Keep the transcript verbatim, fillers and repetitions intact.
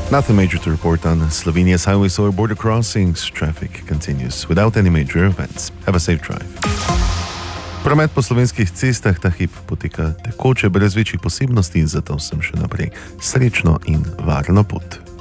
Nothing major to report on Slovenia's highways or border crossings. Traffic continues without any major events. Have a safe drive. Promet po slovenskih cestah ta hip poteka tekoče, brez večjih posebnosti, zato sem še naprej srečno in varno pot.